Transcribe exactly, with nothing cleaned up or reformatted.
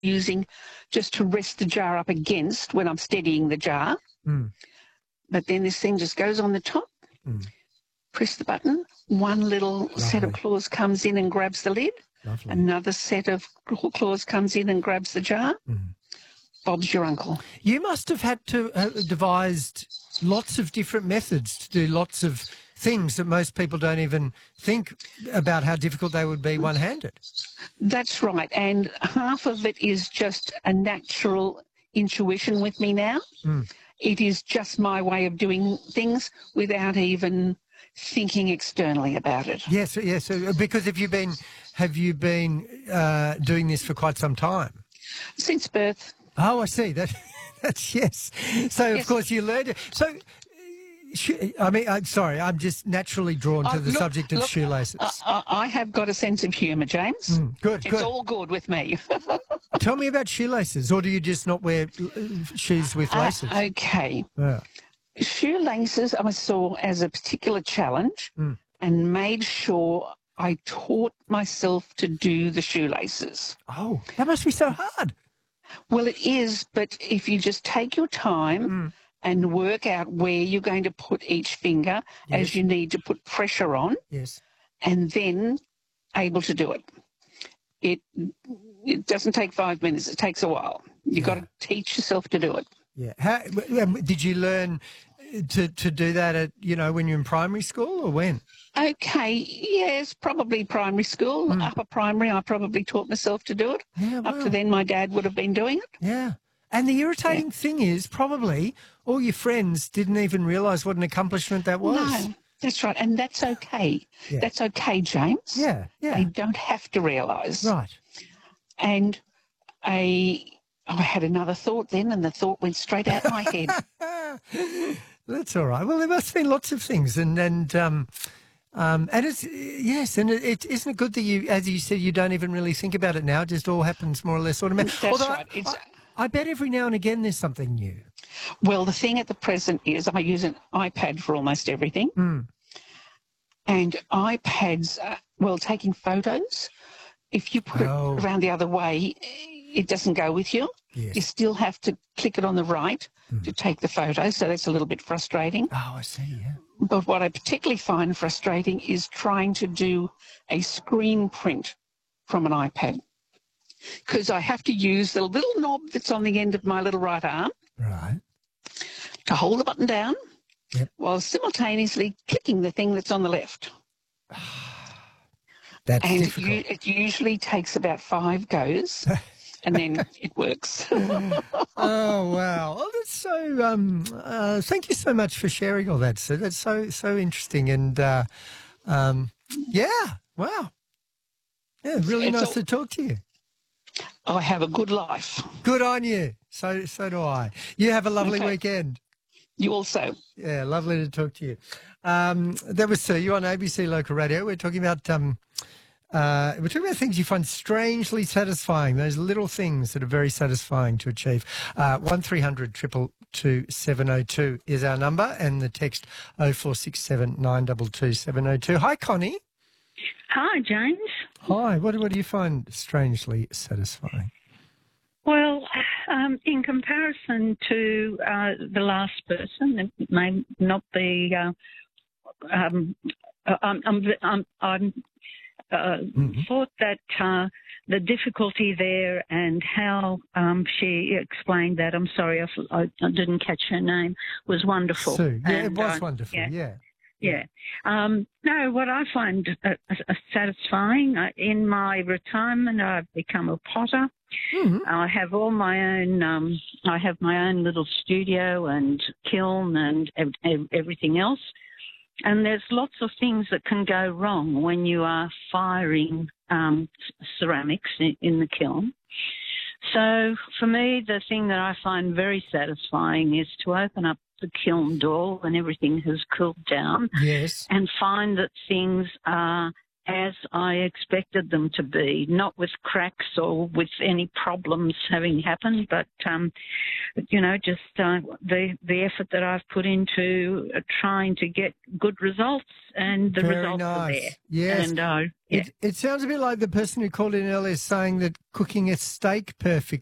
using just to rest the jar up against when I'm steadying the jar. Mm. But then this thing just goes on the top, Mm. press the button, one little Lovely. set of claws comes in and grabs the lid, Lovely. another set of claws comes in and grabs the jar. Mm. Bob's your uncle. You must have had to have devised lots of different methods to do lots of things that most people don't even think about how difficult they would be one-handed. That's right. And half of it is just a natural intuition with me now. Mm. It is just my way of doing things without even thinking externally about it. Yes, yes. Because have you been have you been uh, doing this for quite some time? Since birth. Oh, I see. That that's yes. So Yes. of course you learned it. So. I mean, I'm sorry, I'm just naturally drawn to Uh, the look, subject of look, shoelaces. I, I I have got a sense of humour, James. Mm, good, It's good. all good with me. Tell me about shoelaces, or do you just not wear uh, shoes with laces? Uh, okay. Yeah. Shoelaces I saw as a particular challenge Mm. and made sure I taught myself to do the shoelaces. Oh, that must be so hard. Well, it is, but if you just take your time Mm. and work out where you're going to put each finger Yes. as you need to put pressure on, Yes. and then able to do it. It it doesn't take five minutes. It takes a while. You've Yeah. got to teach yourself to do it. Yeah. How, um, did you learn to, to do that at, you know, when you're in primary school, or when? Okay, yes, probably primary school, Mm. upper primary, I probably taught myself to do it. Yeah, Up wow. to then, my dad would have been doing it. Yeah. And the irritating thing is probably all your friends didn't even realise what an accomplishment that was. No, that's right, and that's okay. Yeah. That's okay, James. Yeah, yeah. They don't have to realise. Right. And I, I had another thought then, and the thought went straight out my head. That's all right. Well, there must have been lots of things, and and um, um, and it's yes, and it, it isn't it good that you, as you said, you don't even really think about it now. It just all happens more or less automatically. That's Although right. I, It's, I, I bet every now and again there's something new. well, the thing at the present is I use an iPad for almost everything. Mm. And iPads, uh, well, taking photos, if you put Oh. it around the other way, it doesn't go with you. Yes. You still have to click it on the right Mm. to take the photo, so that's a little bit frustrating. Oh, I see. Yeah. But what I particularly find frustrating is trying to do a screen print from an iPad, because I have to use the little knob that's on the end of my little right arm Right. to hold the button down Yep. while simultaneously clicking the thing that's on the left. That's And it, difficult. u- it usually takes about five goes, and then it works. Oh wow! Oh, that's so. Um, uh, thank you so much for sharing all that. So that's so so interesting, and uh, um, yeah, wow, yeah, really It's nice all- to talk to you. I have a good life. Good on you. So so do I. You have a lovely Okay. weekend. You also. Yeah, lovely to talk to you. Um, that was Sir. You on A B C Local Radio. We're talking about um, uh, we're talking about things you find strangely satisfying. Those little things that are very satisfying to achieve. Uh, one three hundred triple two seven zero two is our number, and the text oh four six seven nine two two seven zero two. Hi, Connie. Hi, James. Hi. What what do you find strangely satisfying? Well, um, in comparison to uh, the last person, it may not be. Uh, um, I'm, I'm, I'm, I'm uh, Mhm. thought that uh, the difficulty there and how um, she explained that. I'm sorry, I, f- I- I didn't catch her name. Was wonderful. Sue. Yeah, it And, was uh, wonderful. yeah. Yeah. Yeah. Um, no, what I find uh, uh, satisfying, uh, in my retirement, I've become a potter. Mhm. I have all my own, um, I have my own little studio and kiln and ev- ev- everything else. And there's lots of things that can go wrong when you are firing um, c- ceramics in, in the kiln. So for me, the thing that I find very satisfying is to open up the kiln door when everything has cooled down Yes. and find that things are as I expected them to be, not with cracks or with any problems having happened, but, um, you know, just uh, the, the effort that I've put into uh, trying to get good results, and the Very results nice. are there. Yes. And, uh, yeah. It, it sounds a bit like the person who called in earlier saying that cooking a steak perfect